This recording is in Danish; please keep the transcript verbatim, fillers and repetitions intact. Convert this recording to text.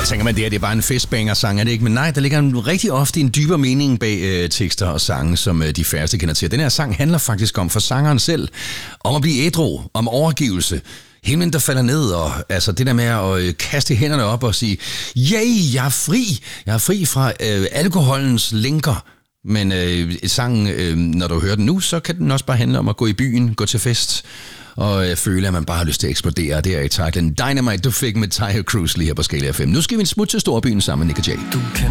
tænker man, det her det er bare en festbanger-sang, er det ikke? Men nej, der ligger en, rigtig ofte en dybere mening bag øh, tekster og sange, som øh, de færreste kender til. Den her sang handler faktisk om, for sangeren selv, om at blive ædru, om overgivelse. Himlen, der falder ned, og altså det der med at øh, kaste hænderne op og sige, yay, jeg er fri, jeg er fri fra øh, alkoholens lænker. Men øh, sangen, øh, når du hører den nu, så kan den også bare handle om at gå i byen, gå til fest, og øh, føle, at man bare har lyst til at eksplodere. Det er i titlen Dynamite, du fik med Taio Cruz lige her på Scala F M. Nu skal vi en smut til storbyen sammen med Nick og Jay.